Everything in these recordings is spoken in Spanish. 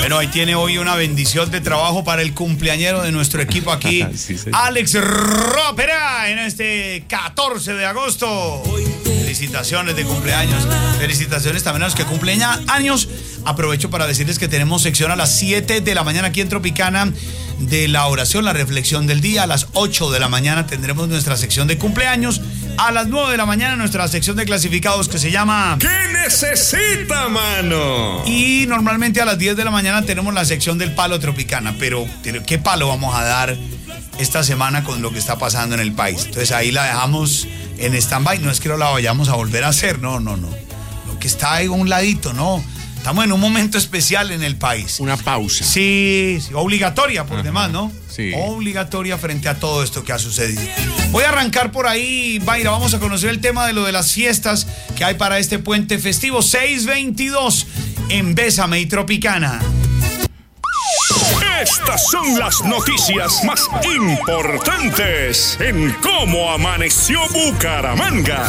Bueno, ahí tiene hoy una bendición de trabajo para el cumpleañero de nuestro equipo aquí, sí, Alex Ropera, en este 14 de agosto. Felicitaciones de cumpleaños. Felicitaciones también a los que cumplen años. Aprovecho para decirles que tenemos sección a las 7 de la mañana aquí en Tropicana de la oración, la reflexión del día. A las 8 de la mañana tendremos nuestra sección de cumpleaños. A las 9 de la mañana nuestra sección de clasificados que se llama ¿Qué necesita, mano? Y normalmente a las 10 de la mañana tenemos la sección del palo Tropicana. Pero ¿qué palo vamos a dar esta semana con lo que está pasando en el país? Entonces ahí la dejamos en stand-by. No es que no la vayamos a volver a hacer, no. Lo que está ahí a un ladito, no. Estamos en un momento especial en el país. Una pausa. Sí, obligatoria por demás, ¿no? Sí. Obligatoria frente a todo esto que ha sucedido. Voy a arrancar por ahí, Mayra, vamos a conocer el tema de lo de las fiestas que hay para este puente festivo. 6:22 en Bésame y Tropicana. Estas son las noticias más importantes en cómo amaneció Bucaramanga.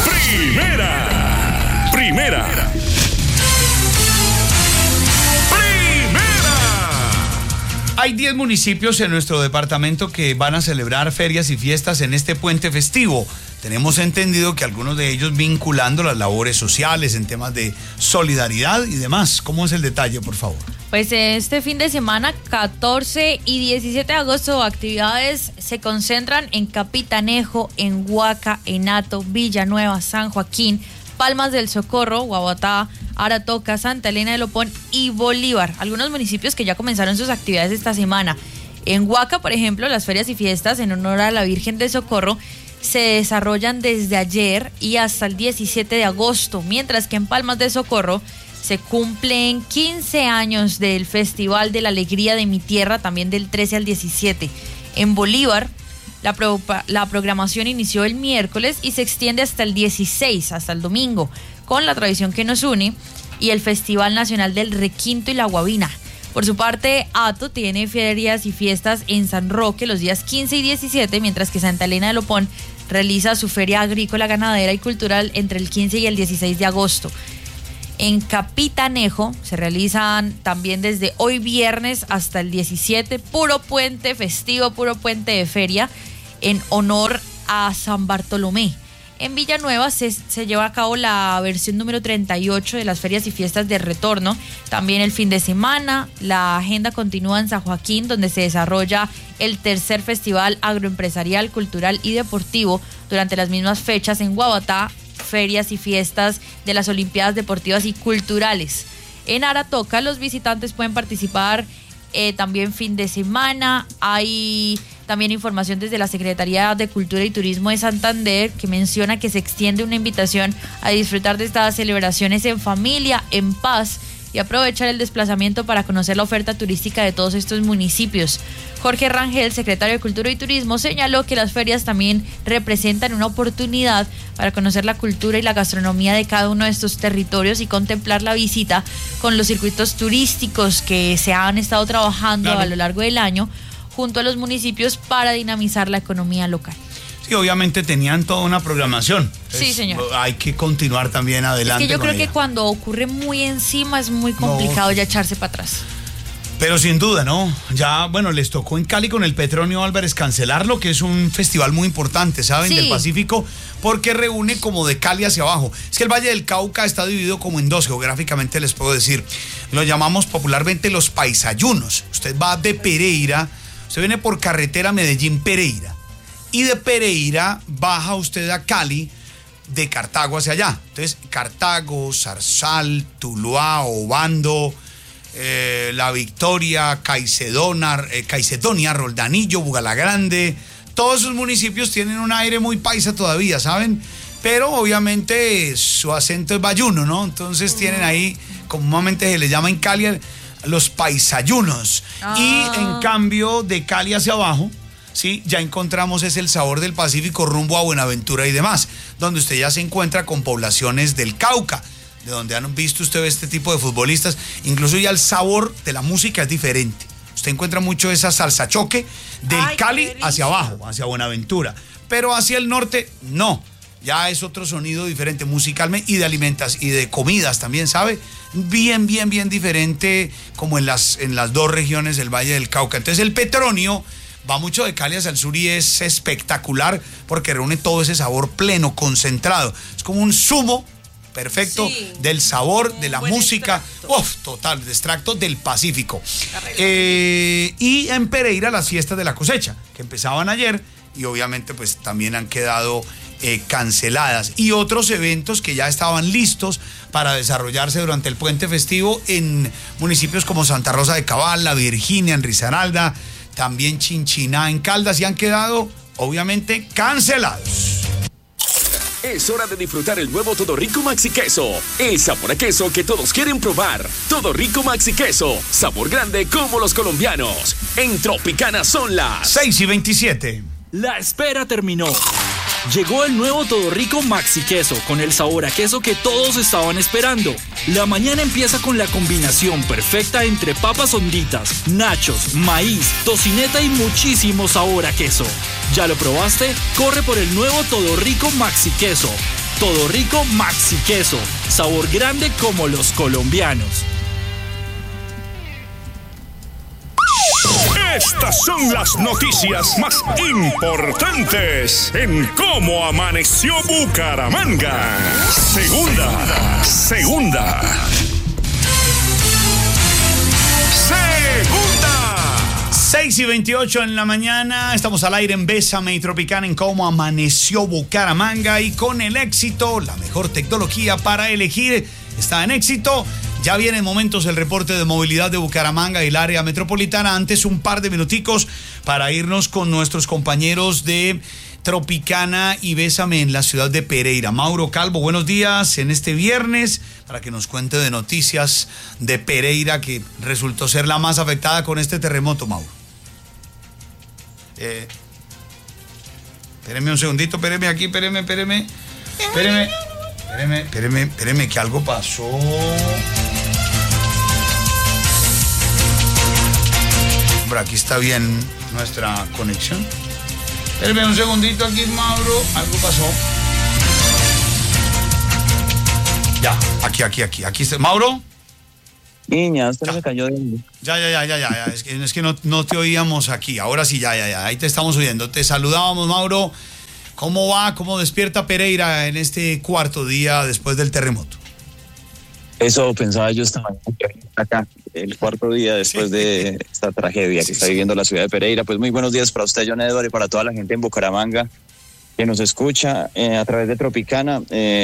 Primera. Hay 10 municipios en nuestro departamento que van a celebrar ferias y fiestas en este puente festivo. Tenemos entendido que algunos de ellos vinculando las labores sociales en temas de solidaridad y demás. ¿Cómo es el detalle, por favor? Pues este fin de semana, 14 y 17 de agosto, actividades se concentran en Capitanejo, en Huaca, en Hato, Villanueva, San Joaquín, Palmas del Socorro, Guaguatá, Aratoca, Santa Elena de Lopón y Bolívar. Algunos municipios que ya comenzaron sus actividades esta semana. En Huaca, por ejemplo, las ferias y fiestas en honor a la Virgen de Socorro se desarrollan desde ayer y hasta el 17 de agosto, mientras que en Palmas de Socorro se cumplen 15 años del Festival de la Alegría de mi Tierra, también del 13 al 17. En Bolívar, la programación inició el miércoles y se extiende hasta el 16, hasta el domingo, con la tradición que nos une y el Festival Nacional del Requinto y la Guabina. Por su parte, Hato tiene ferias y fiestas en San Roque los días 15 y 17, mientras que Santa Elena de Lopón realiza su feria agrícola, ganadera y cultural entre el 15 y el 16 de agosto. En Capitanejo se realizan también desde hoy viernes hasta el 17, puro puente festivo, puro puente de feria en honor a San Bartolomé. En Villanueva se lleva a cabo la versión número 38 de las ferias y fiestas de retorno. También el fin de semana, la agenda continúa en San Joaquín, donde se desarrolla el tercer festival agroempresarial, cultural y deportivo. Durante las mismas fechas en Guaguatá, ferias y fiestas de las Olimpiadas Deportivas y Culturales. En Aratoca los visitantes pueden participar también fin de semana. Hay también información desde la Secretaría de Cultura y Turismo de Santander que menciona que se extiende una invitación a disfrutar de estas celebraciones en familia, en paz y aprovechar el desplazamiento para conocer la oferta turística de todos estos municipios. Jorge Rangel, secretario de Cultura y Turismo, señaló que las ferias también representan una oportunidad para conocer la cultura y la gastronomía de cada uno de estos territorios y contemplar la visita con los circuitos turísticos que se han estado trabajando a lo largo del año junto a los municipios para dinamizar la economía local. Sí, obviamente tenían toda una programación. Entonces, sí, señor. Hay que continuar también adelante. Es que yo creo que cuando ocurre muy encima es muy complicado ya echarse para atrás. Pero sin duda, ¿no? Ya, bueno, les tocó en Cali con el Petronio Álvarez cancelarlo, que es un festival muy importante, ¿saben? Sí. Del Pacífico, porque reúne como de Cali hacia abajo. Es que el Valle del Cauca está dividido como en dos, geográficamente les puedo decir. Lo llamamos popularmente los paisayunos. Usted va de Pereira, usted viene por carretera Medellín-Pereira. Y de Pereira baja usted a Cali, de Cartago hacia allá. Entonces, Cartago, Zarzal, Tuluá, Obando, La Victoria, Caicedonia, Roldanillo, Bugalagrande, todos esos municipios tienen un aire muy paisa todavía, ¿saben? Pero obviamente su acento es bayuno, ¿no? Entonces tienen ahí, comúnmente se les llama en Cali los paisayunos. Y en cambio de Cali hacia abajo, sí, ya encontramos es el sabor del Pacífico rumbo a Buenaventura y demás, donde usted ya se encuentra con poblaciones del Cauca, de donde han visto usted este tipo de futbolistas. Incluso ya el sabor de la música es diferente. Usted encuentra mucho esa salsa choque del Cali hacia abajo, hacia Buenaventura. Pero hacia el norte, no. ya es otro sonido diferente musicalmente y de alimentas y de comidas también, ¿sabe? Bien diferente como en las dos regiones del Valle del Cauca. Entonces el Petronio va mucho de Cali hacia el sur y es espectacular porque reúne todo ese sabor pleno, concentrado. Es como un zumo perfecto del sabor, de la música. Total, de extracto del Pacífico. Y en Pereira las fiestas de la cosecha, que empezaban ayer y obviamente pues también han quedado canceladas. Y otros eventos que ya estaban listos para desarrollarse durante el puente festivo en municipios como Santa Rosa de Cabal, La Virginia, en Risaralda, también Chinchiná, en Caldas, y han quedado obviamente cancelados. Es hora de disfrutar el nuevo Todo Rico Maxi Queso. El sabor a queso que todos quieren probar. Todo Rico Maxi Queso. Sabor grande como los colombianos. En Tropicana son las 6:27. La espera terminó. Llegó el nuevo Todo Rico Maxi Queso con el sabor a queso que todos estaban esperando. La mañana empieza con la combinación perfecta entre papas honditas, nachos, maíz, tocineta y muchísimo sabor a queso. ¿Ya lo probaste? Corre por el nuevo Todo Rico Maxi Queso. Todo Rico Maxi Queso. Sabor grande como los colombianos. Estas son las noticias más importantes en Cómo Amaneció Bucaramanga. Segunda. 6:28 en la mañana, estamos al aire en Bésame y Tropicana en Cómo Amaneció Bucaramanga, y con el éxito, la mejor tecnología para elegir está en éxito. Ya viene en momentos el reporte de movilidad de Bucaramanga y el área metropolitana. Antes, un par de minuticos para irnos con nuestros compañeros de Tropicana y Bésame en la ciudad de Pereira. Mauro Calvo, buenos días en este viernes para que nos cuente de noticias de Pereira, que resultó ser la más afectada con este terremoto, Mauro. Espéreme un segundito, espéreme aquí, espéreme, que algo pasó. Hombre, aquí está bien nuestra conexión. Espéreme un segundito aquí, Mauro. Algo pasó. Ya, aquí está. ¿Mauro? Niña, usted se cayó de... Ya. Es que no te oíamos aquí. Ahora sí, ya. Ahí te estamos oyendo. Te saludábamos, Mauro. ¿Cómo va? ¿Cómo despierta Pereira en este cuarto día después del terremoto? Eso pensaba yo esta mañana, acá, el cuarto día después de esta tragedia que está viviendo la ciudad de Pereira. Pues muy buenos días para usted, John Edward, y para toda la gente en Bucaramanga que nos escucha a través de Tropicana.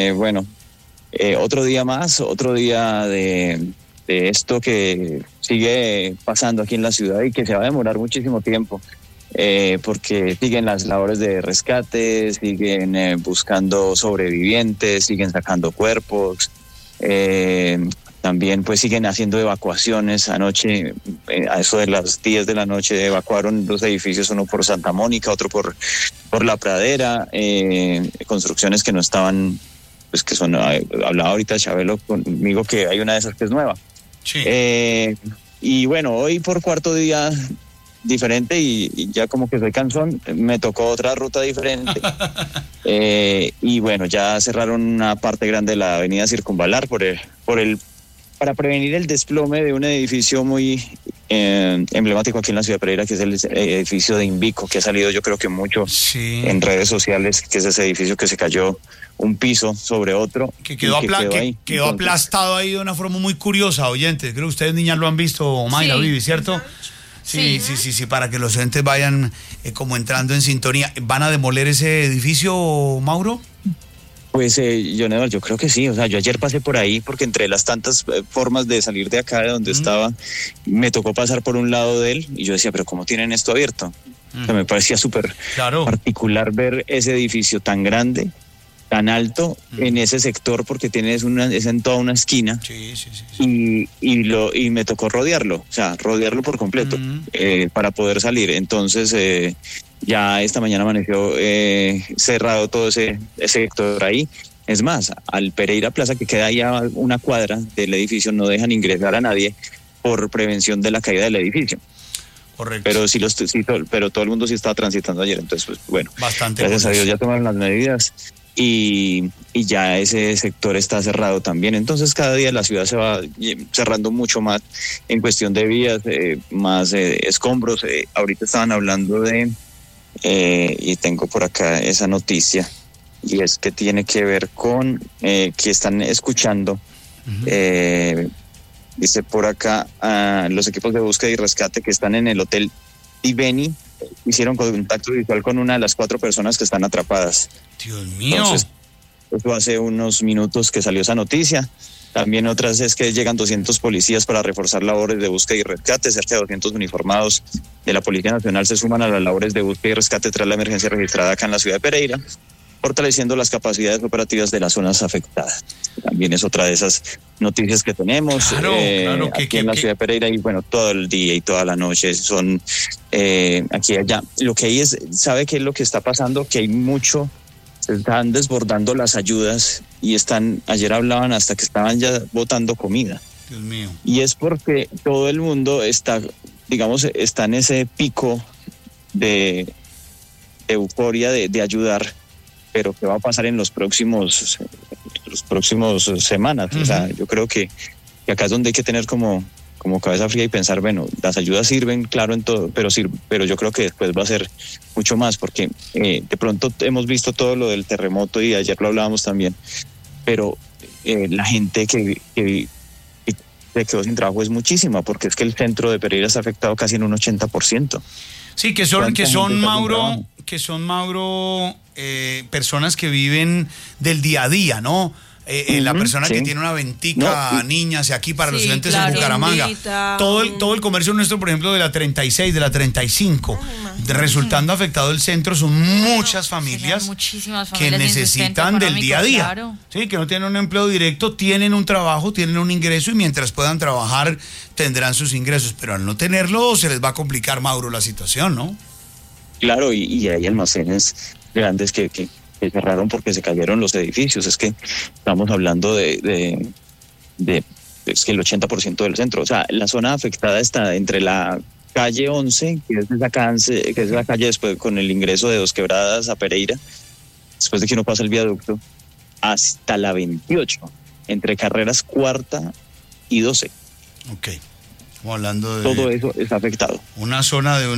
Otro día más, otro día de esto que sigue pasando aquí en la ciudad y que se va a demorar muchísimo tiempo. Porque siguen las labores de rescate, siguen buscando sobrevivientes, siguen sacando cuerpos, también pues siguen haciendo evacuaciones. Anoche, a eso de las 10 de la noche, evacuaron 2 edificios, uno por Santa Mónica, otro por La Pradera, construcciones que no estaban, pues que son, hablaba ahorita Chabelo conmigo que hay una de esas que es nueva. Sí. Y bueno, hoy por cuarto día diferente y ya como que soy cansón, me tocó otra ruta diferente. Y bueno, ya cerraron una parte grande de la avenida Circunvalar para prevenir el desplome de un edificio muy emblemático aquí en la ciudad de Pereira, que es el edificio de Invico, que ha salido yo creo que mucho en redes sociales, que es ese edificio que se cayó un piso sobre otro. Que quedó aplastado ahí de una forma muy curiosa, oyentes. Creo que ustedes, niñas, lo han visto, Mayra, Vivi, ¿cierto? Sí, para que los oyentes vayan como entrando en sintonía. ¿Van a demoler ese edificio, Mauro? Pues, yo creo que sí. O sea, yo ayer pasé por ahí porque entre las tantas formas de salir de acá, de donde estaba, me tocó pasar por un lado de él y yo decía, pero ¿cómo tienen esto abierto? O sea, me parecía súper particular ver ese edificio tan grande, tan alto en ese sector, porque es en toda una esquina. Sí. Y me tocó rodearlo por completo para poder salir. Entonces ya esta mañana amaneció cerrado todo ese sector ahí. Es más, al Pereira Plaza, que queda ahí a una cuadra del edificio, no dejan ingresar a nadie por prevención de la caída del edificio. Correcto. Pero todo el mundo sí estaba transitando ayer. Entonces, pues bueno, bastante gracias a Dios ya tomaron las medidas. y ya ese sector está cerrado también. Entonces cada día la ciudad se va cerrando mucho más en cuestión de vías, más escombros. Ahorita estaban hablando de, y tengo por acá esa noticia, y es que tiene que ver con que están escuchando, dice por acá, los equipos de búsqueda y rescate que están en el Hotel Tiveni hicieron contacto visual con una de las 4 personas que están atrapadas. Dios mío. Entonces, eso hace unos minutos que salió esa noticia. También otras es que llegan 200 policías para reforzar labores de búsqueda y rescate. Cerca de 200 uniformados de la Policía Nacional se suman a las labores de búsqueda y rescate tras la emergencia registrada acá en la ciudad de Pereira, fortaleciendo las capacidades operativas de las zonas afectadas. También es otra de esas noticias que tenemos aquí en la ciudad de Pereira, y bueno, todo el día y toda la noche son aquí y allá. Lo que hay es, ¿sabe qué es lo que está pasando? Que hay mucho, se están desbordando las ayudas y ayer hablaban hasta que estaban ya botando comida. Dios mío. Y es porque todo el mundo está en ese pico de euforia de ayudar, pero ¿qué va a pasar en los próximos semanas? O sea, yo creo que acá es donde hay que tener como cabeza fría y pensar, bueno, las ayudas sirven, claro, en todo, pero yo creo que después va a ser mucho más, porque de pronto hemos visto todo lo del terremoto y ayer lo hablábamos también, pero la gente que se quedó sin trabajo es muchísima, porque es que el centro de Pereira está afectado casi en un 80%. Sí, que son Mauro, personas que viven del día a día, ¿no? La persona que tiene una ventica, niñas, aquí para los estudiantes en Bucaramanga. Todo el comercio nuestro, por ejemplo, de la 36, de la 35, resultando afectado el centro, son muchas familias, que necesitan del día a día. Claro. Sí, que no tienen un empleo directo, tienen un trabajo, tienen un ingreso, y mientras puedan trabajar tendrán sus ingresos, pero al no tenerlo se les va a complicar, Mauro, la situación, ¿no? Claro, y hay almacenes grandes que cerraron porque se cayeron los edificios. Es que estamos hablando es que el 80% del centro, o sea, la zona afectada está entre la calle 11, que es la calle después con el ingreso de Dos Quebradas a Pereira, después de que uno pasa el viaducto, hasta la 28, entre carreras 4ª y 12. Ok. Estamos hablando de... Todo eso está afectado. Una zona de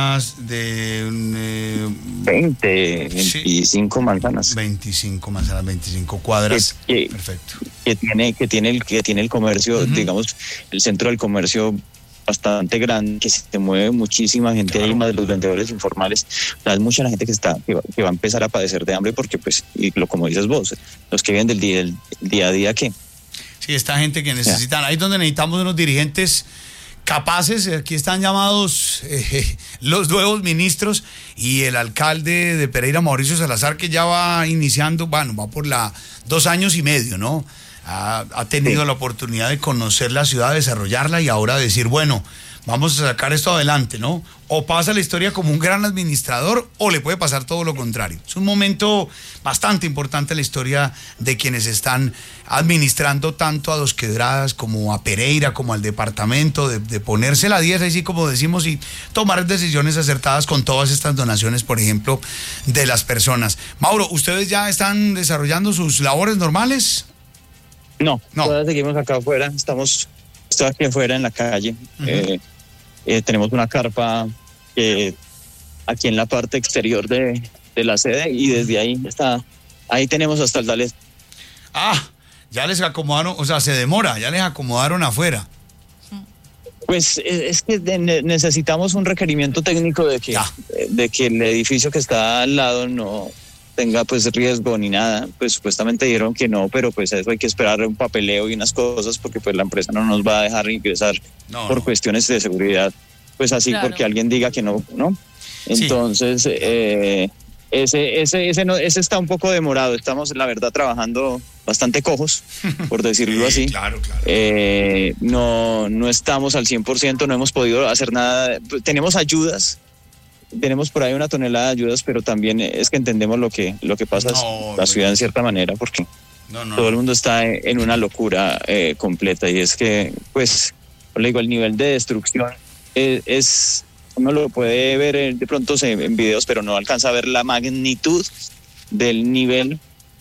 25 manzanas. 25 manzanas, 25 cuadras. Perfecto. Que tiene el comercio, digamos, el centro del comercio bastante grande, que se mueve muchísima gente ahí, más de los vendedores informales. O sea, es mucha la gente que va a empezar a padecer de hambre, porque pues, como dices vos, los que viven del día a día, ¿qué? Sí, esta gente que necesitan, ahí es donde necesitamos unos dirigentes capaces. Aquí están llamados los nuevos ministros y el alcalde de Pereira, Mauricio Salazar, que ya va iniciando, va por 2 años y medio, ¿no? Ha tenido la oportunidad de conocer la ciudad, desarrollarla, y ahora decir, bueno, vamos a sacar esto adelante, ¿no? O pasa la historia como un gran administrador, o le puede pasar todo lo contrario. Es un momento bastante importante en la historia de quienes están administrando tanto a Dos Quebradas como a Pereira, como al departamento, de ponerse la 10, así como decimos, y tomar decisiones acertadas con todas estas donaciones, por ejemplo, de las personas. Mauro, ¿ustedes ya están desarrollando sus labores normales? No. Todavía seguimos acá afuera, estoy aquí afuera en la calle. Tenemos una carpa aquí en la parte exterior de la sede, y desde ahí tenemos hasta el Dalet. Ya les acomodaron, o sea, se demora, ya les acomodaron afuera. Pues es que necesitamos un requerimiento técnico de que el edificio que está al lado no tenga pues riesgo ni nada. Pues supuestamente dijeron que no, pero pues eso hay que esperar un papeleo y unas cosas, porque pues la empresa no nos va a dejar ingresar por cuestiones de seguridad, pues así, claro, porque alguien diga que no. Entonces ese está un poco demorado. Estamos, la verdad, trabajando bastante cojos, por decirlo así. Claro. No estamos al 100%, no hemos podido hacer nada. Tenemos ayudas, tenemos por ahí 1 tonelada de ayudas, pero también es que entendemos lo que pasa en la ciudad en cierta manera, porque todo el mundo está en una locura completa, y es que, pues, le digo, el nivel de destrucción es uno lo puede ver de pronto en videos, pero no alcanza a ver la magnitud del nivel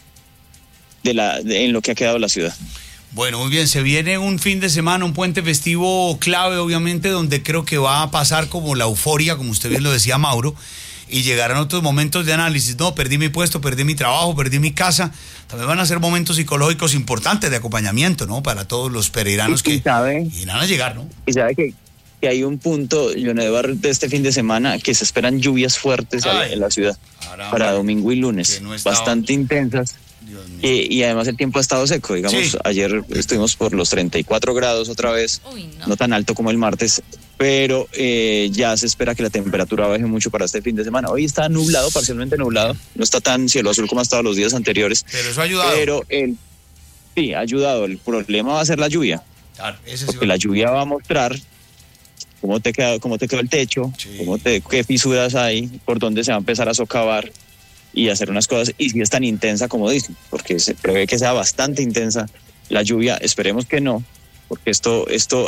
en lo que ha quedado la ciudad. Bueno, muy bien, se viene un fin de semana, un puente festivo clave, obviamente, donde creo que va a pasar como la euforia, como usted bien lo decía, Mauro, y llegarán otros momentos de análisis. No, perdí mi puesto, perdí mi trabajo, perdí mi casa. También van a ser momentos psicológicos importantes de acompañamiento, ¿no? Para todos los peregrinos que irán a llegar, ¿no? Y sabe que hay un punto, John Eduardo, de este fin de semana, que se esperan lluvias fuertes en la ciudad para domingo y lunes, bastante intensas. Y además el tiempo ha estado seco, digamos, ayer estuvimos por los 34 grados otra vez, no tan alto como el martes, pero ya se espera que la temperatura baje mucho para este fin de semana. Hoy está nublado, parcialmente nublado, no está tan cielo azul como ha estado los días anteriores. Pero eso ha ayudado. Pero sí, ha ayudado. El problema va a ser la lluvia, porque la lluvia va a mostrar cómo te quedó el techo, qué fisuras hay, por dónde se va a empezar a socavar y hacer unas cosas, y si es tan intensa como dicen, porque se prevé que sea bastante intensa la lluvia. Esperemos que no, porque esto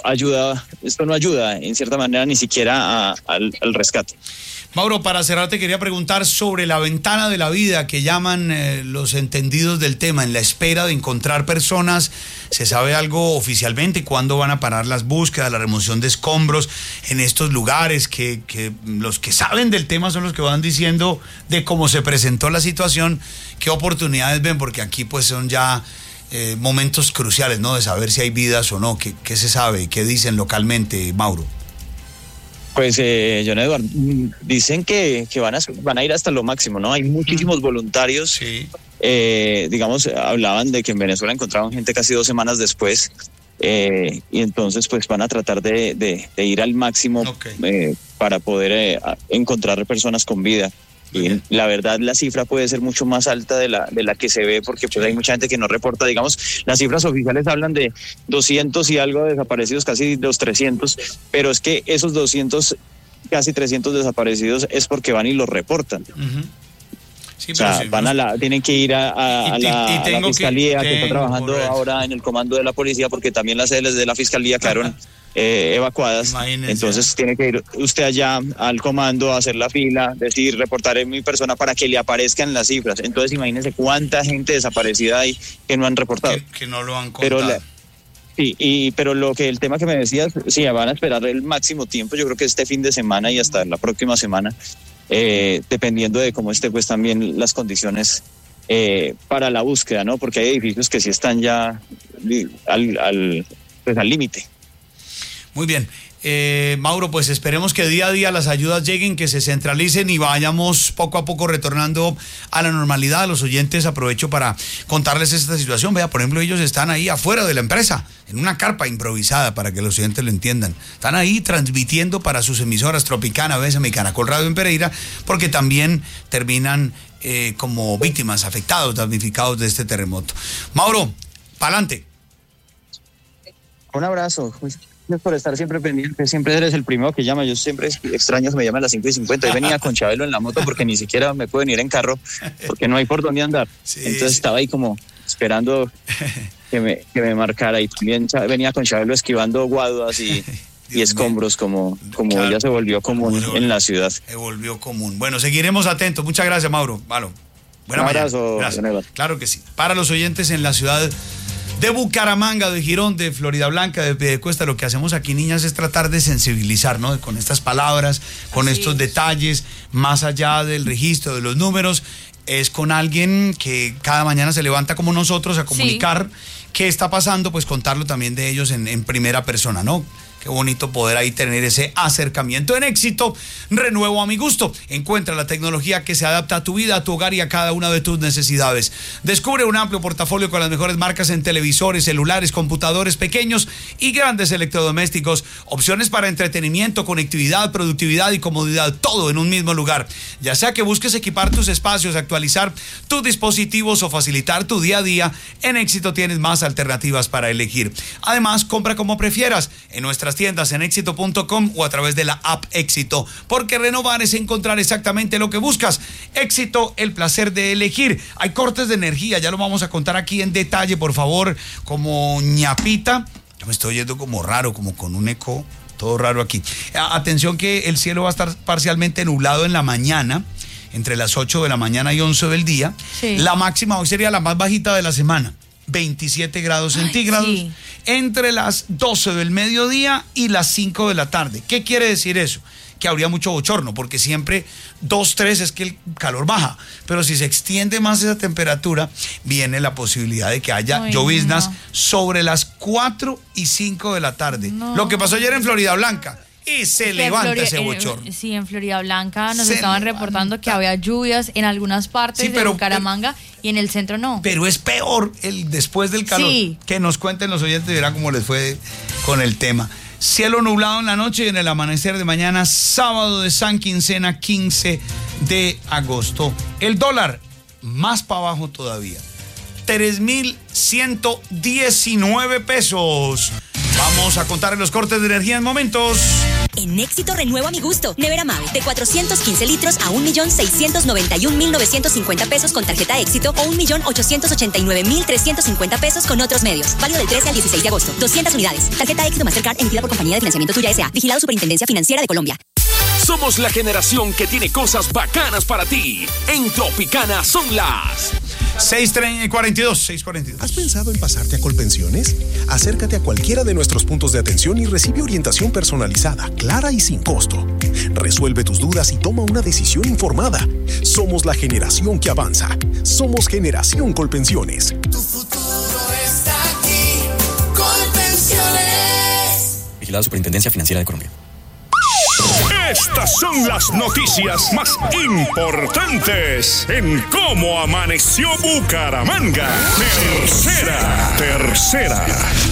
no ayuda en cierta manera ni siquiera al rescate. Mauro, para cerrar te quería preguntar sobre la ventana de la vida que llaman los entendidos del tema, en la espera de encontrar personas. ¿Se sabe algo oficialmente? ¿Cuándo van a parar las búsquedas, la remoción de escombros en estos lugares? Que los que saben del tema son los que van diciendo de cómo se presentó la situación, qué oportunidades ven, porque aquí pues son ya momentos cruciales, ¿no? De saber si hay vidas o no. ¿Qué se sabe? ¿Qué dicen localmente, Mauro? Pues, John Eduardo, dicen que van a ir hasta lo máximo, ¿no? Hay muchísimos voluntarios. Sí. Digamos, hablaban de que en Venezuela encontraban gente casi 2 semanas después, y entonces pues van a tratar de ir al máximo para poder encontrar personas con vida. Y la verdad la cifra puede ser mucho más alta de la que se ve, porque pues hay mucha gente que no reporta. Digamos, las cifras oficiales hablan de 200 y algo desaparecidos, casi los 300, pero es que esos 200, casi 300 desaparecidos es porque van y los reportan. Sí, o sea, tienen que ir a la fiscalía que está trabajando ahora en el comando de la policía, porque también las sedes de la fiscalía quedaron evacuadas. Imagínese. Entonces tiene que ir usted allá al comando a hacer la fila, decir, reportaré mi persona para que le aparezcan las cifras. Entonces imagínense cuánta gente desaparecida hay que no han reportado. Que no lo han contado. Pero el tema que me decías, sí, van a esperar el máximo tiempo, yo creo que este fin de semana y hasta la próxima semana, dependiendo de cómo esté pues también las condiciones para la búsqueda, ¿no? Porque hay edificios que sí están ya al límite. Muy bien. Mauro, pues esperemos que día a día las ayudas lleguen, que se centralicen y vayamos poco a poco retornando a la normalidad. A los oyentes aprovecho para contarles esta situación. Vea, por ejemplo, ellos están ahí afuera de la empresa, en una carpa improvisada, para que los oyentes lo entiendan. Están ahí transmitiendo para sus emisoras Tropicana, Bésame y Caracol Radio en Pereira, porque también terminan como víctimas, afectados, damnificados de este terremoto. Mauro, pa'lante. Un abrazo. Gracias por estar siempre pendiente, siempre eres el primero que llama. Yo siempre extraño que me llamen a las 5:50. Yo venía con Chabelo en la moto porque ni siquiera me pueden ir en carro, porque no hay por dónde andar. Entonces estaba ahí como esperando que me marcara, y también venía con Chabelo esquivando guaduas y escombros, como claro, ya se volvió común en la ciudad. Se volvió común. Bueno, seguiremos atentos. Muchas gracias, Mauro. Bueno, un abrazo. Claro que sí. Para los oyentes en la ciudad de Bucaramanga, de Girón, de Florida Blanca, de Piedecuesta, lo que hacemos aquí, niñas, es tratar de sensibilizar, ¿no? Con estas palabras, con estos detalles, más allá del registro de los números, es con alguien que cada mañana se levanta como nosotros a comunicar qué está pasando, pues contarlo también de ellos en primera persona, ¿no? Qué bonito poder ahí tener ese acercamiento. En Éxito, renuevo a mi gusto. Encuentra la tecnología que se adapta a tu vida, a tu hogar y a cada una de tus necesidades. Descubre un amplio portafolio con las mejores marcas en televisores, celulares, computadores pequeños y grandes electrodomésticos. Opciones para entretenimiento, conectividad, productividad y comodidad. Todo en un mismo lugar. Ya sea que busques equipar tus espacios, actualizar tus dispositivos o facilitar tu día a día, en Éxito tienes más alternativas para elegir. Además, compra como prefieras en nuestras tiendas en éxito.com o a través de la app Éxito, porque renovar es encontrar exactamente lo que buscas. Éxito, el placer de elegir. Hay cortes de energía, ya lo vamos a contar aquí en detalle, por favor, como ñapita. Yo me estoy yendo como raro, como con un eco todo raro aquí. Atención que el cielo va a estar parcialmente nublado en la mañana entre las 8 de la mañana y 11 del día. Sí. La máxima hoy sería la más bajita de la semana, 27 grados centígrados, sí. entre las 12 del mediodía y las 5 de la tarde. ¿Qué quiere decir eso? Que habría mucho bochorno, porque siempre 2, 3 es que el calor baja, pero si se extiende más esa temperatura, viene la posibilidad de que haya lloviznas sobre las 4 y 5 de la tarde. No. Lo que pasó ayer en Florida Blanca. Y se levanta ese bochorno. Sí, en Florida Blanca nos estaban reportando que había lluvias en algunas partes de Bucaramanga y en el centro no. Pero es peor el después del calor. Sí. Que nos cuenten los oyentes y verán cómo les fue con el tema. Cielo nublado en la noche y en el amanecer de mañana, sábado de San Quincena, 15 de agosto. El dólar, más para abajo todavía. 3.119 pesos. Vamos a contar los cortes de energía en momentos. En Éxito renuevo a mi gusto. Nevera Mave de 415 litros a 1.691.950 pesos con tarjeta Éxito o 1.889.350 pesos con otros medios. Válido del 13 al 16 de agosto. 200 unidades. Tarjeta Éxito Mastercard emitida por Compañía de Financiamiento Tuya S.A. Vigilado Superintendencia Financiera de Colombia. Somos la generación que tiene cosas bacanas para ti. En Tropicana son las 6:42. ¿Has pensado en pasarte a Colpensiones? Acércate a cualquiera de nuestros puntos de atención y recibe orientación personalizada, clara y sin costo. Resuelve tus dudas y toma una decisión informada. Somos la generación que avanza. Somos Generación Colpensiones. Tu futuro está aquí. Colpensiones. Vigilado Superintendencia Financiera de Colombia. Estas son las noticias más importantes en Cómo Amaneció Bucaramanga. Tercera.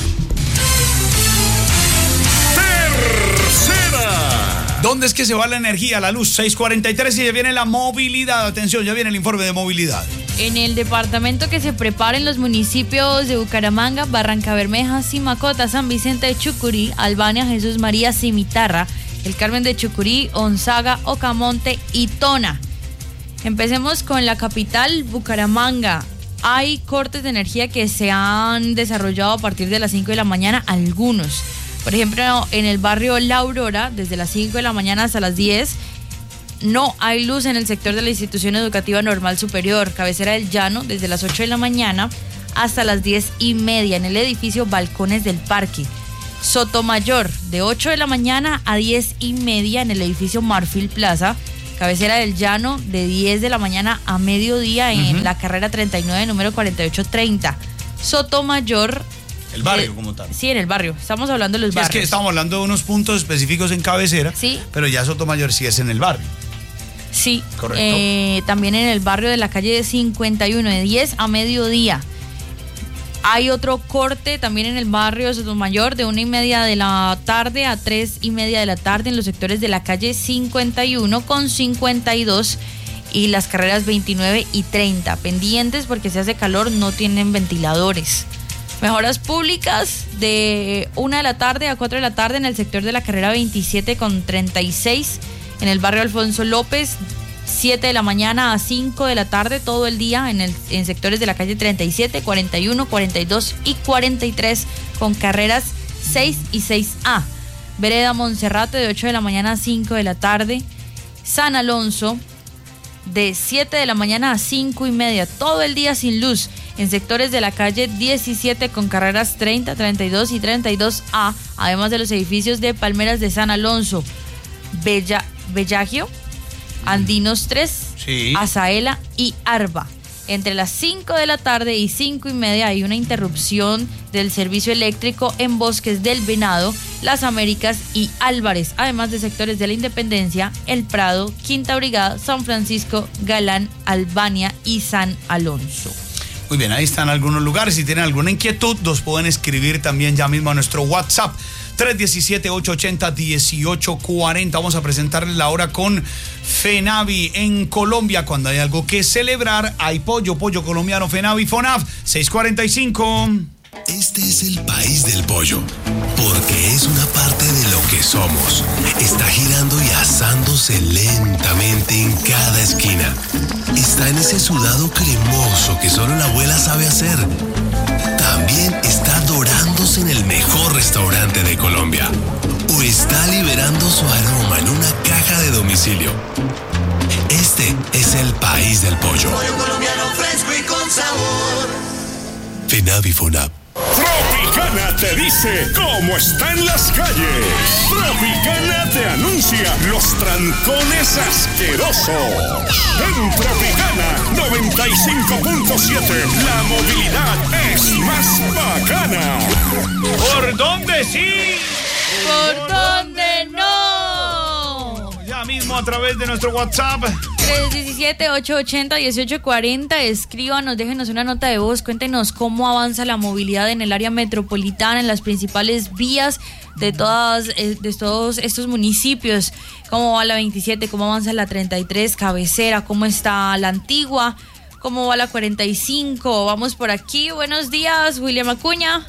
¿Dónde es que se va la energía, la luz? 6:43 y ya viene la movilidad. Atención, ya viene el informe de movilidad. En el departamento que se prepara en los municipios de Bucaramanga, Barrancabermeja, Simacota, San Vicente de Chucurí, Albania, Jesús María, Cimitarra, El Carmen de Chucurí, Onzaga, Ocamonte y Tona. Empecemos con la capital, Bucaramanga. Hay cortes de energía que se han desarrollado a partir de las 5 de la mañana, algunos. Por ejemplo, en el barrio La Aurora, desde las 5 de la mañana hasta las 10, no hay luz en el sector de la institución educativa normal superior, Cabecera del Llano, desde las 8 de la mañana hasta las 10:30, en el edificio Balcones del Parque. Sotomayor, de 8 de la mañana a 10:30 en el edificio Marfil Plaza. Cabecera del Llano, de 10 de la mañana a mediodía en la carrera 39, número 4830. Sotomayor. El barrio como tal. Sí, en el barrio. Estamos hablando de los barrios. Es que estamos hablando de unos puntos específicos en Cabecera, sí, pero ya Sotomayor sí es en el barrio. Sí. Correcto. También en el barrio de la calle 51, de 10 a mediodía. Hay otro corte también en el barrio de Sotomayor de 1:30 de la tarde a 3:30 de la tarde en los sectores de la calle 51 con 52 y las carreras 29 y 30. Pendientes porque se hace calor, no tienen ventiladores. Mejoras públicas de 1 de la tarde a 4 de la tarde en el sector de la carrera 27 con 36. En el barrio Alfonso López, 7 de la mañana a 5 de la tarde todo el día en sectores de la calle 37, 41, 42 y 43 con carreras 6 y 6A. Vereda Monserrate de 8 de la mañana a 5 de la tarde. San Alonso de 7 de la mañana a 5:30, todo el día sin luz en sectores de la calle 17 con carreras 30, 32 y 32A, además de los edificios de Palmeras de San Alonso, Bellagio, Andinos 3, sí, Azaela y Arba. Entre las 5 de la tarde y 5:30 hay una interrupción del servicio eléctrico en Bosques del Venado, Las Américas y Álvarez, además de sectores de la Independencia, El Prado, Quinta Brigada, San Francisco, Galán, Albania y San Alonso. Muy bien, ahí están algunos lugares. Si tienen alguna inquietud, nos pueden escribir también ya mismo a nuestro WhatsApp 317-880-1840. Vamos a presentarles la hora con FENAVI en Colombia. Cuando hay algo que celebrar, hay pollo colombiano, FENAVI, FONAV, 6:45. Este es el país del pollo, porque es una parte de lo que somos. Está girando y asándose lentamente en cada esquina. Está en ese sudado cremoso que solo la abuela sabe hacer. También está dorándose en el mejor restaurante de Colombia. O está liberando su aroma en una caja de domicilio. Este es el país del pollo. Pollo colombiano fresco y con sabor. FENAVI FONAP. Tropicana te dice cómo está en las calles. Tropicana te anuncia los trancones asquerosos. En Tropicana 95.7, la movilidad es más bacana. ¿Por dónde sí? ¿Por dónde no? Ya mismo a través de nuestro WhatsApp. 317-880-1840, escríbanos, déjenos una nota de voz, cuéntenos cómo avanza la movilidad en el área metropolitana, en las principales vías de todos estos municipios, cómo va la 27, cómo avanza la 33, cabecera, cómo está la antigua, cómo va la 45, vamos por aquí, buenos días, William Acuña.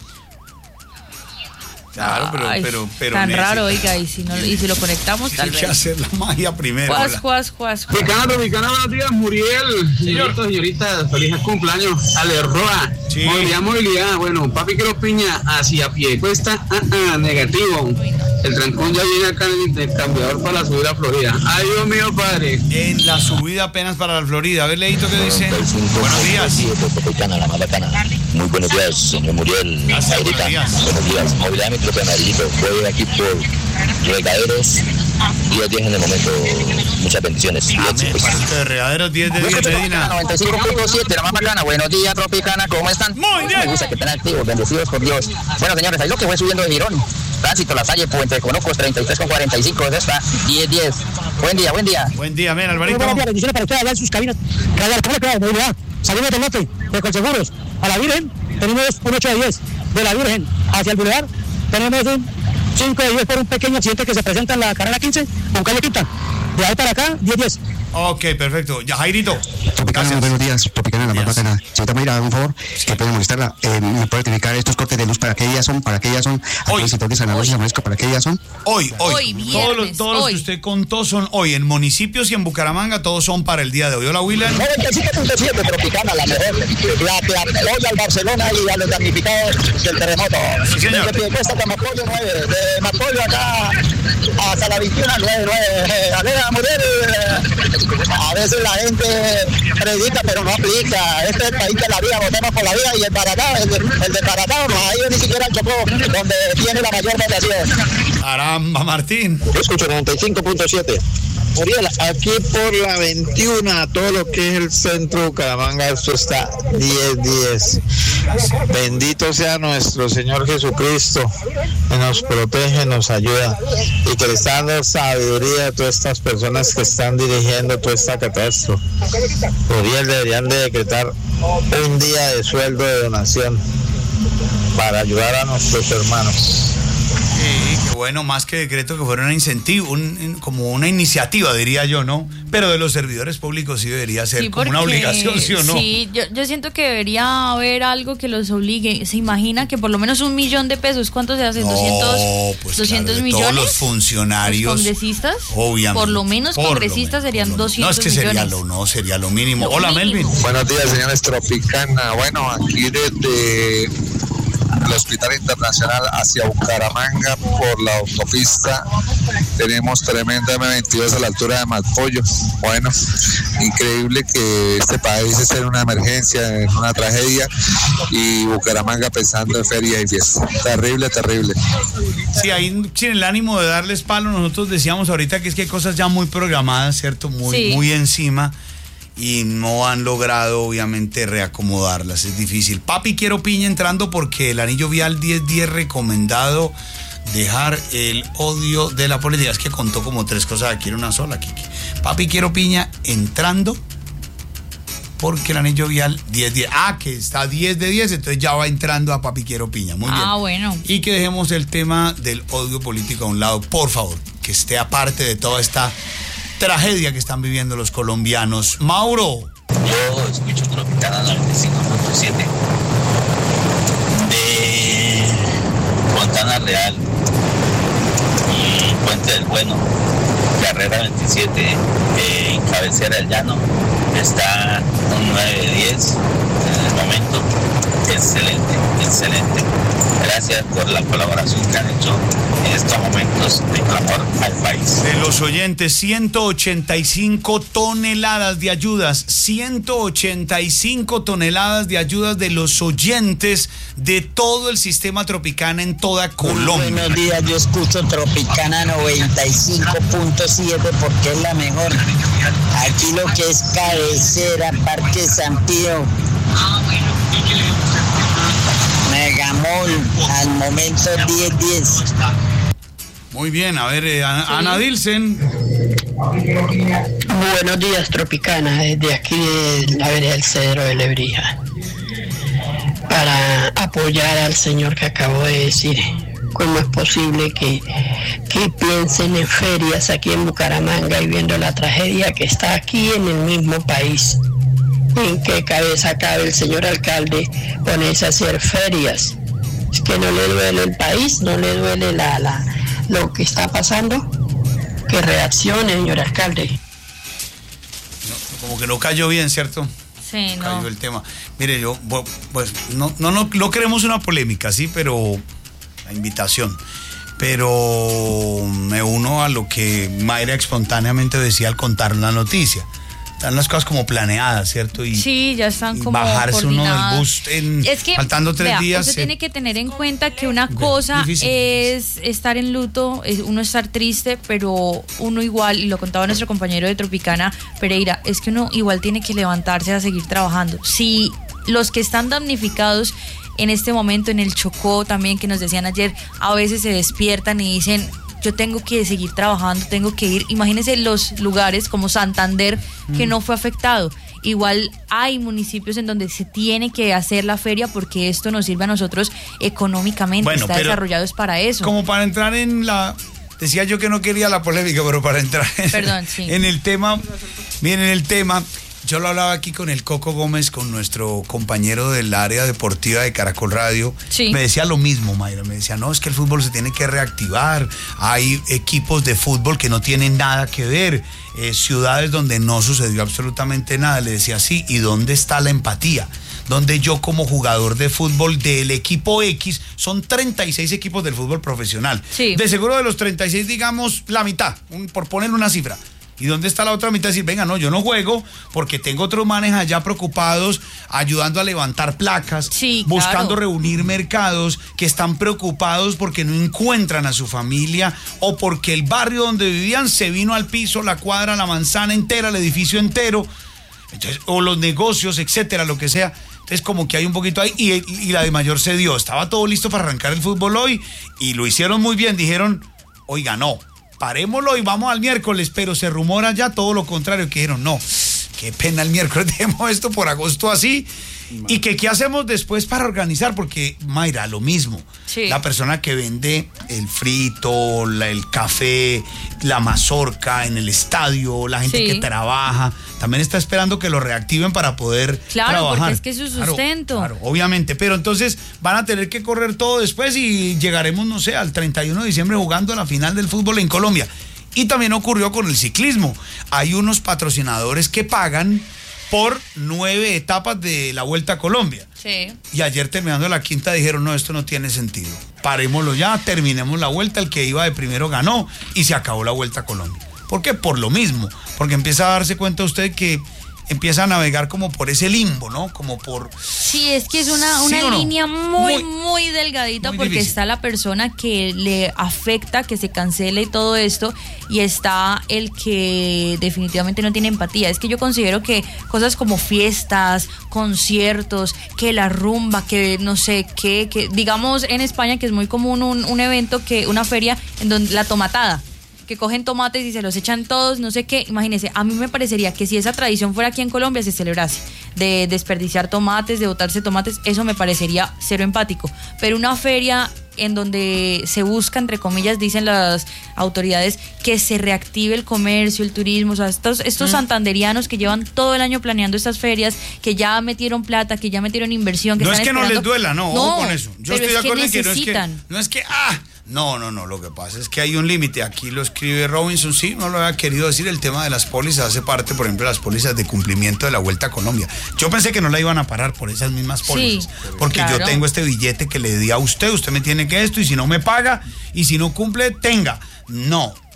Claro, pero tan raro, oiga, y si lo conectamos, tal vez. Hay que hacer la magia primero. Juas. Picana, buenos días, Muriel. Señorita, feliz cumpleaños. Ale Roa. Sí. Movilidad. Bueno, papi quiero piña hacia pie. Cuesta, negativo. El trancón ya viene acá en el intercambiador para la subida a Florida. Ay, Dios mío, padre. En la subida apenas para la Florida. A ver, Leito, ¿qué dice? Buenos días. La más bacana. Muy buenos días, señor Muriel. Gracias, buenos días. Movilidad Metropolitana, voy aquí por Regaderos, 10 en el momento. Muchas bendiciones. De Regaderos, 10 de 10, Medina. 95.7, la más bacana. Buenos días, Tropicana, ¿cómo están? Muy bien. Me gusta que estén activos, bendecidos por Dios. Bueno, señores, ahí lo que voy subiendo de Girón. Tránsito, La Salle, Puente Conocos, 33,45, eso está, 10. Buen día. Buen día, men, Alvarito. Buenas días, bendiciones para ustedes allá en sus cabinas. Movilidad, salimos del norte, de Colseguros, a la Virgen, tenemos un 8 de 10. De la Virgen hacia el Boulevard, tenemos un 5 de 10 por un pequeño accidente que se presenta en la carrera 15 con calle Quinta. De ahí para acá, 10. Ok, perfecto. Ya, Jairito. Tropicana, buenos días. Tropicana, la más bacana. Señorita Mayra, un favor, que puede molestarla. ¿Me puede identificar estos cortes de luz para qué días son? ¿Para qué días son? Hoy. ¿Para qué días son? Hoy. Viernes, todos los que usted contó son hoy. En municipios y en Bucaramanga todos son para el día de hoy. Hola, William. 97.7, Tropicana, la mejor. La que apoya al Barcelona y a los damnificados del terremoto. Sí, señor. Desde Piedecuesta hasta Mapoyo 9. De Mapoyo acá hasta la 21, 9. Aleja, Muriel. A veces la gente predica, pero no aplica. Este es el país de la vida, votemos por la vida. Y el desbaratado no ha ido ni siquiera al Chocó, donde tiene la mayor votación. Caramba, Martín. Yo escucho 95.7. Muriel, aquí por la 21, todo lo que es el centro de Bucaramanga, esto está 10. Bendito sea nuestro Señor Jesucristo, que nos protege, nos ayuda y que le está dando sabiduría a todas estas personas que están dirigiendo toda esta catástrofe. Muriel, deberían de decretar un día de sueldo de donación para ayudar a nuestros hermanos. Sí, qué bueno, más que decreto, que fuera un incentivo, como una iniciativa, diría yo, ¿no? Pero de los servidores públicos sí debería ser como una obligación, ¿sí o no? Sí, yo siento que debería haber algo que los obligue. ¿Se imagina que por lo menos $1.000.000, ¿cuánto se hace? No, 200, pues 200 claro, millones. Todos los funcionarios. ¿Los congresistas? Obviamente. Por lo menos congresistas serían 200 millones. Sería lo mínimo. Hola, Melvin. Buenos días, señores Tropicana. Bueno, aquí desde el Hospital Internacional hacia Bucaramanga por la autopista tenemos tremenda M22 a la altura de Malpollo. Bueno, increíble que este país esté en una emergencia, en una tragedia, y Bucaramanga pensando en feria y fiesta. Terrible. Sí, ahí sin el ánimo de darles palo, nosotros decíamos ahorita que es que hay cosas ya muy programadas, ¿cierto? Muy encima. Y no han logrado, obviamente, reacomodarlas. Es difícil. Papi, quiero piña entrando porque el anillo vial 1010 recomendado dejar el odio de la política. Es que contó como 3 cosas aquí en una sola, Kiki. Papi, quiero piña entrando porque el anillo vial 1010. Que está 10 de 10, entonces ya va entrando a Papi, quiero piña. Muy bien. Bueno. Y que dejemos el tema del odio político a un lado, por favor. Que esté aparte de toda esta tragedia que están viviendo los colombianos. Mauro. Yo escucho Tropicana 95.7 de Fontana Real y Puente del Bueno, carrera 27, en Cabecera del Llano, está un 9 de 10 en el momento. Excelente. Gracias por la colaboración que han hecho en estos momentos de clamor al país. De los los oyentes, 185 toneladas de ayudas, 185 toneladas de ayudas de los oyentes de todo el sistema Tropicana en toda Colombia. Buenos días, yo escucho Tropicana 95.7 porque es la mejor. Aquí lo que es Cabecera, Parque San Pío, Megamol, al momento 10-10. Muy bien, a ver, Ana Dilsen. Buenos días, Tropicana, desde aquí de la vereda del Cedro de Lebrija. Para apoyar al señor que acabo de decir, ¿cómo es posible que piensen en ferias aquí en Bucaramanga y viendo la tragedia que está aquí en el mismo país? ¿En qué cabeza cabe el señor alcalde ponerse a hacer ferias? ¿Es que no le duele el país? ¿No le duele lo que está pasando? Que reaccione, señor alcalde. No, como que no cayó bien, ¿cierto? Sí, no. Cayó el tema. Mire, yo, pues, no queremos una polémica, sí, pero la invitación. Pero me uno a lo que Mayra espontáneamente decía al contar la noticia. Están las cosas como planeadas, ¿cierto? Y sí, ya están como bajarse uno del bus faltando 3 días. Usted tiene que tener en cuenta que una cosa es estar en luto, uno estar triste, pero uno igual, y lo contaba nuestro compañero de Tropicana, Pereira, es que uno igual tiene que levantarse a seguir trabajando. Si los que están damnificados en este momento, en el Chocó también, que nos decían ayer, a veces se despiertan y dicen: yo tengo que seguir trabajando, tengo que ir. Imagínense los lugares como Santander, que no fue afectado. Igual hay municipios en donde se tiene que hacer la feria porque esto nos sirve a nosotros económicamente. Bueno, está desarrollado es para eso. Como para entrar en la... Decía yo que no quería la polémica, pero para entrar en el tema... Miren, el tema... Yo lo hablaba aquí con el Coco Gómez, con nuestro compañero del área deportiva de Caracol Radio. Sí. Me decía lo mismo, Mayra. Me decía, no, es que el fútbol se tiene que reactivar. Hay equipos de fútbol que no tienen nada que ver. Ciudades donde no sucedió absolutamente nada. Le decía, sí, ¿y dónde está la empatía? Donde yo como jugador de fútbol del equipo X, son 36 equipos del fútbol profesional. Sí. De seguro de los 36, digamos, la mitad, por poner una cifra. ¿Y dónde está la otra mitad? Decir, venga, no, yo no juego porque tengo otros manes allá preocupados, ayudando a levantar placas, buscando reunir mercados, que están preocupados porque no encuentran a su familia o porque el barrio donde vivían se vino al piso, la cuadra, la manzana entera, el edificio entero, entonces, o los negocios, etcétera, lo que sea. Entonces como que hay un poquito ahí y la de Mayor se dio. Estaba todo listo para arrancar el fútbol hoy y lo hicieron muy bien. Dijeron, oiga, no, parémoslo y vamos al miércoles, pero se rumora ya todo lo contrario, que dijeron, no, qué pena el miércoles, dejemos esto por agosto así, y que qué hacemos después para organizar, porque Mayra, lo mismo, la persona que vende el frito, el café, la mazorca en el estadio, la gente que trabaja, también está esperando que lo reactiven para poder trabajar. Porque es que es su sustento. Claro, obviamente, pero entonces van a tener que correr todo después y llegaremos, no sé, al 31 de diciembre jugando a la final del fútbol en Colombia. Y también ocurrió con el ciclismo. Hay unos patrocinadores que pagan por 9 etapas de la Vuelta a Colombia. Sí. Y ayer terminando la quinta dijeron, no, esto no tiene sentido. Parémoslo ya, terminemos la vuelta, el que iba de primero ganó y se acabó la Vuelta a Colombia. ¿Por qué? Por lo mismo, porque empieza a darse cuenta usted que empieza a navegar como por ese limbo, ¿no? Como por... Sí, es que es una línea muy delgadita, muy porque difícil. Está la persona que le afecta que se cancele y todo esto, y está el que definitivamente no tiene empatía. Es que yo considero que cosas como fiestas, conciertos, que la rumba, que no sé qué, que digamos en España que es muy común un evento, que una feria en donde la tomatada, que cogen tomates y se los echan todos, no sé qué. Imagínense, a mí me parecería que si esa tradición fuera aquí en Colombia se celebrase, de desperdiciar tomates, de botarse tomates, eso me parecería cero empático. Pero una feria en donde se busca, entre comillas, dicen las autoridades, que se reactive el comercio, el turismo, o sea, estos santanderianos que llevan todo el año planeando estas ferias, que ya metieron plata, que ya metieron inversión, que no están es que esperando. No les duela, no, ojo con eso. Yo estoy de acuerdo en que no es que no, lo que pasa es que hay un límite. Aquí lo escribe Robinson, sí, no lo había querido decir, el tema de las pólizas hace parte, por ejemplo, de las pólizas de cumplimiento de la Vuelta a Colombia. Yo pensé que no la iban a parar por esas mismas pólizas, porque yo tengo este billete que le di a usted me tiene que esto, y si no me paga, y si no cumple, tenga. No,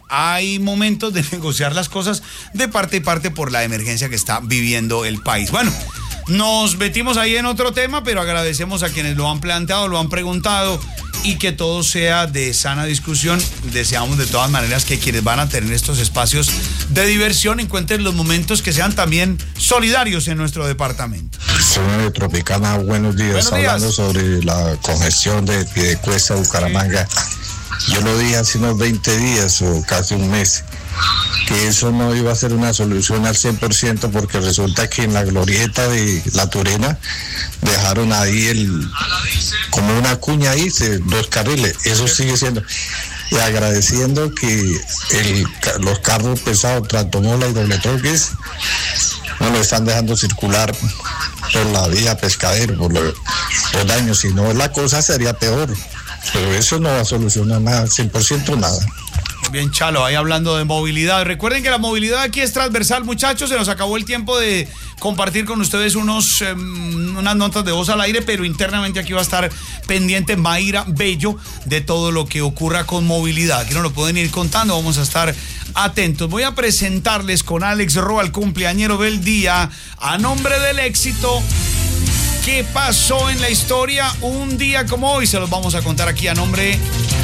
hay momentos de negociar las cosas de parte y parte por la emergencia que está viviendo el país. Bueno, nos metimos ahí en otro tema, pero agradecemos a quienes lo han planteado, lo han preguntado y que todo sea de sana discusión. Deseamos de todas maneras que quienes van a tener estos espacios de diversión encuentren los momentos que sean también solidarios en nuestro departamento. Señor Tropicana, buenos días. Hablando sobre la congestión de Piedecuesta, Bucaramanga. Yo lo dije hace unos 20 días o casi un mes, que eso no iba a ser una solución al 100%, porque resulta que en la glorieta de La Turena dejaron ahí como una cuña ahí, 2 carriles, eso sigue siendo. Y agradeciendo que los carros pesados, tractomola y doble troques, no lo están dejando circular por la vía Pescadero, por los daños, si no la cosa sería peor. Pero eso no va a solucionar nada, 100% nada. Bien, Chalo, ahí hablando de movilidad. Recuerden que la movilidad aquí es transversal, muchachos. Se nos acabó el tiempo de compartir con ustedes unas notas de voz al aire, pero internamente aquí va a estar pendiente Mayra Bello de todo lo que ocurra con movilidad. Aquí nos lo pueden ir contando, vamos a estar atentos. Voy a presentarles con Alex Roa, el cumpleañero del día, a nombre del éxito. ¿Qué pasó en la historia un día como hoy? Se los vamos a contar aquí a nombre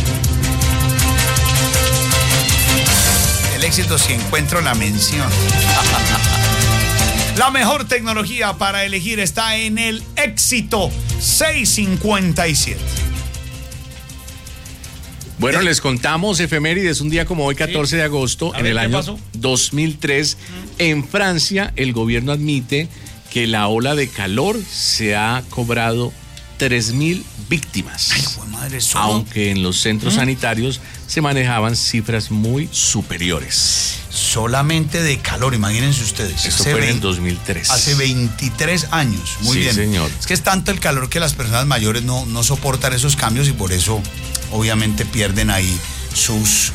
del éxito, si encuentro la mención. La mejor tecnología para elegir está en el éxito 657. Bueno, les contamos efemérides, un día como hoy, 14 de agosto, en el año 2003, en Francia, el gobierno admite que la ola de calor se ha cobrado 3.000 víctimas. Ay, madre, aunque en los centros sanitarios se manejaban cifras muy superiores. Solamente de calor, imagínense ustedes. Esto fue en 2003. Hace 23 años. Muy bien. Sí, señor. Es que es tanto el calor que las personas mayores no soportan esos cambios y por eso obviamente pierden ahí sus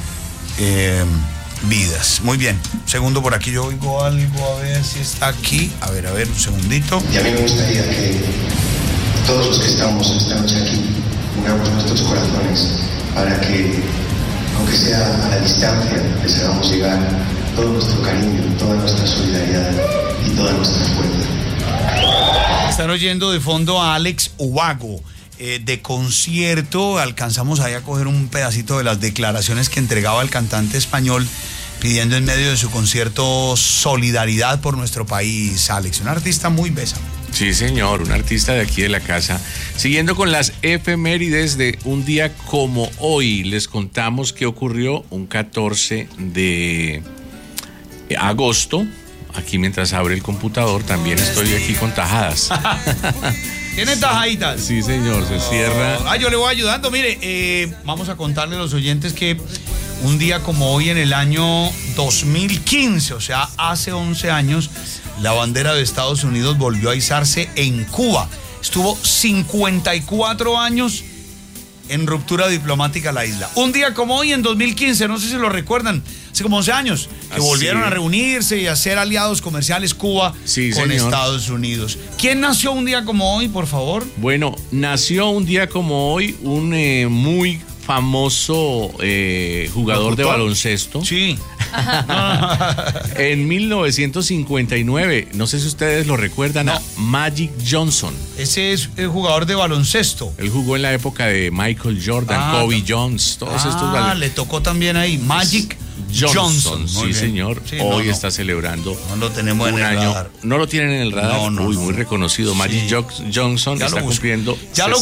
vidas. Muy bien. Segundo, por aquí yo oigo algo, a ver si está aquí. A ver, un segundito. Y a mí me gustaría que todos los que estamos esta noche aquí unamos nuestros corazones para que, aunque sea a la distancia, les hagamos llegar todo nuestro cariño, toda nuestra solidaridad y toda nuestra fuerza. Están oyendo de fondo a Alex Ubago. De concierto, alcanzamos ahí a coger un pedacito de las declaraciones que entregaba el cantante español pidiendo en medio de su concierto solidaridad por nuestro país. Alex, un artista muy besa. Sí, señor, un artista de aquí de la casa. Siguiendo con las efemérides de un día como hoy, les contamos qué ocurrió un 14 de agosto. Aquí mientras abre el computador también estoy aquí con tajadas. ¿Tiene tajaditas? Sí, señor, se cierra. Yo le voy ayudando. Mire, vamos a contarle a los oyentes que un día como hoy en el año 2015, o sea, hace 11 años, la bandera de Estados Unidos volvió a izarse en Cuba. Estuvo 54 años en ruptura diplomática la isla. Un día como hoy en 2015, no sé si lo recuerdan, hace como 11 años, que volvieron a reunirse y a ser aliados comerciales Cuba con señor. Estados Unidos. ¿Quién nació un día como hoy, por favor? Bueno, nació un día como hoy un muy famoso jugador de baloncesto. Sí. En 1959, no sé si ustedes lo recuerdan, a Magic Johnson. Ese es el jugador de baloncesto. Él jugó en la época de Michael Jordan, Kobe Jones, todos estos. Le tocó también ahí, Magic Johnson. Sí, señor. Sí, hoy está celebrando. No lo tenemos en el radar. No lo tienen en el radar. Muy reconocido. Magic Johnson ya está cumpliendo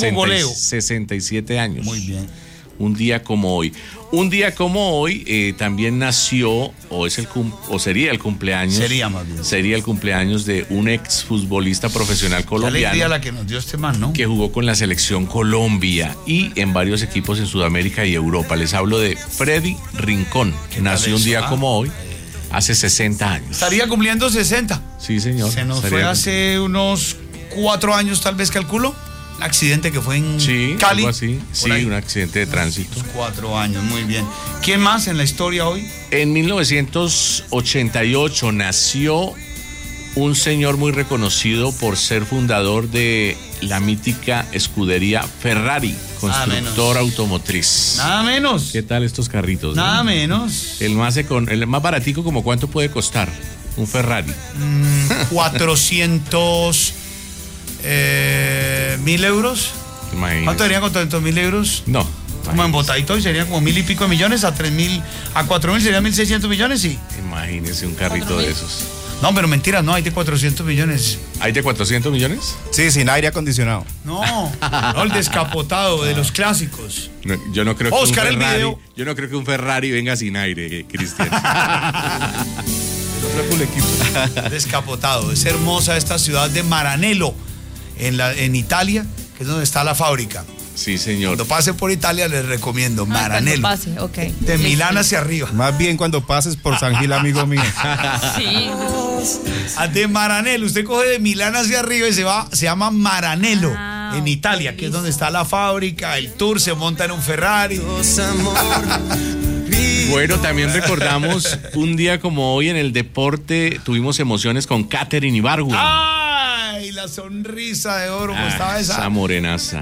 67 años. Muy bien. Un día como hoy. Un día como hoy también nació, sería el cumpleaños. Sería más bien. Sería el cumpleaños de un ex futbolista profesional colombiano. Qué alegría la que nos dio este man, ¿no? Que jugó con la selección Colombia y en varios equipos en Sudamérica y Europa. Les hablo de Freddy Rincón, que nació un día como hoy, hace 60 años. Estaría cumpliendo 60. Sí, señor. Se nos fue hace unos 4 años, tal vez, calculo. Un accidente que fue en Cali. Algo así. Sí, un accidente de tránsito. 4 años, muy bien. ¿Quién más en la historia hoy? En 1988 nació un señor muy reconocido por ser fundador de la mítica escudería Ferrari, constructor automotriz. Nada menos. ¿Qué tal estos carritos? Nada menos. El más baratico, ¿como cuánto puede costar un Ferrari? 400.000 euros. Imagínese. ¿Cuánto serían 400.000 euros? No. Como en botadito y serían como 1.000 y pico de millones, a 3.000, a 4.000 serían 1.600 millones, sí. Imagínese un carrito de esos. No, pero mentira, no, hay de 400 millones. ¿Hay de 400 millones? Sí, sin aire acondicionado. No, el descapotado de los clásicos. No, yo no creo que Oscar, un Ferrari, el video. yo no creo que un Ferrari venga sin aire, Cristian. Descapotado. Es hermosa esta ciudad de Maranello, en Italia, que es donde está la fábrica. Sí, señor. Cuando pase por Italia les recomiendo Maranello. Cuando pase, ok. De Milán hacia arriba. Más bien cuando pases por San Gil, amigo mío. Sí. De Maranello. Usted coge de Milán hacia arriba y se llama Maranello, en Italia, que es donde está la fábrica, el tour, se monta en un Ferrari. Bueno, también recordamos un día como hoy en el deporte, tuvimos emociones con Katherine Ibargüen. ¡Ay! La sonrisa de oro, ¿cómo estaba esa? Esa morenaza.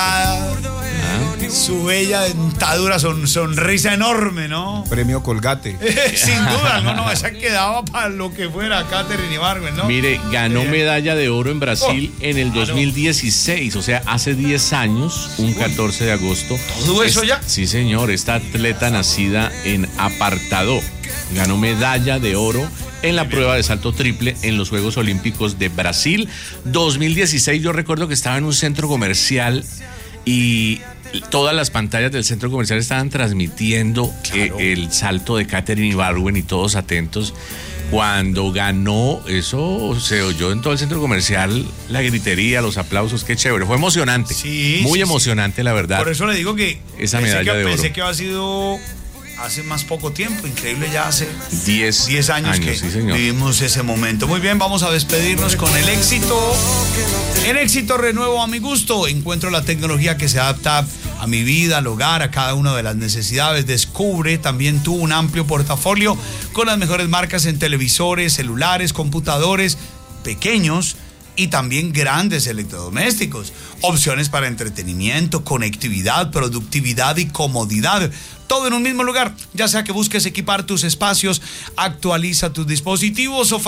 Su bella dentadura, sonrisa enorme, ¿no? Premio Colgate. Sin duda, no, esa quedaba para lo que fuera Katherine Ibargüen, ¿no? Mire, ganó medalla de oro en Brasil en el 2016, o sea, hace 10 años, un 14 de agosto. ¿Todo eso ya? Sí, señor, esta atleta nacida en Apartadó ganó medalla de oro en la prueba de salto triple en los Juegos Olímpicos de Brasil 2016. Yo recuerdo que estaba en un centro comercial y todas las pantallas del centro comercial estaban transmitiendo el salto de Katherine Ibargüen y todos atentos. Cuando ganó, eso se oyó en todo el centro comercial, la gritería, los aplausos, qué chévere. Fue emocionante, muy emocionante, la verdad. Por eso le digo que esa medalla de oro. Pensé que había sido hace más poco tiempo, increíble, ya hace 10 años que sí, señor, vivimos ese momento. Muy bien, vamos a despedirnos con el éxito. En Éxito renuevo a mi gusto. Encuentro la tecnología que se adapta a mi vida, al hogar, a cada una de las necesidades. Descubre también tú un amplio portafolio con las mejores marcas en televisores, celulares, computadores pequeños y también grandes electrodomésticos. Opciones para entretenimiento, conectividad, productividad y comodidad. Todo en un mismo lugar, ya sea que busques equipar tus espacios, actualiza tus dispositivos o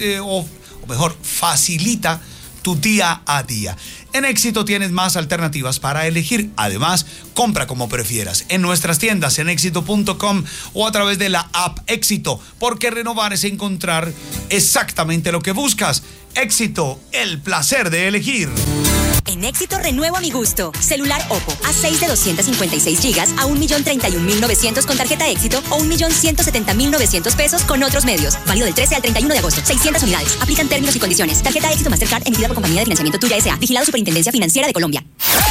facilita tu día a día. En Éxito tienes más alternativas para elegir. Además, compra como prefieras en nuestras tiendas, en éxito.com o a través de la app Éxito, porque renovar es encontrar exactamente lo que buscas. Éxito, el placer de elegir. En Éxito renuevo a mi gusto. Celular Oppo A6 de 256 gigas a 1.031.900 con tarjeta Éxito o 1.170.900 pesos con otros medios. Válido del 13 al 31 de agosto. 600 unidades. Aplican términos y condiciones. Tarjeta Éxito Mastercard emitida por Compañía de Financiamiento Tuya S.A. Vigilado Superintendencia Financiera de Colombia.